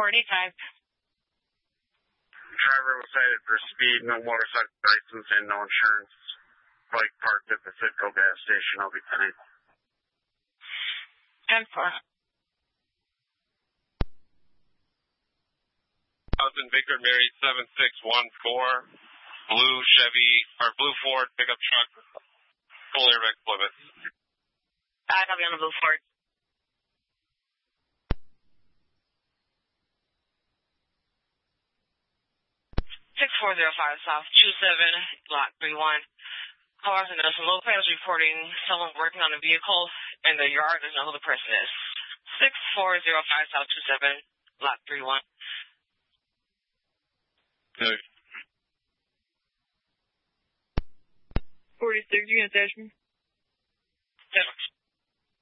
report anytime. Driver was cited for speed, no motorcycle license, and no insurance. Bike parked at the Citgo gas station. I'll be fine. 10-4. Victor Mary 7614, blue Chevy, or blue Ford pickup truck, full airbag Plymouth. I'll be on the blue Ford. 6405 South 27, Lot 31. Cars and Nelson Lopez reporting someone working on a vehicle in the yard. Doesn't know who the person is. 6405 South 27, Lot 31. Okay. 46 unit attachment. 7.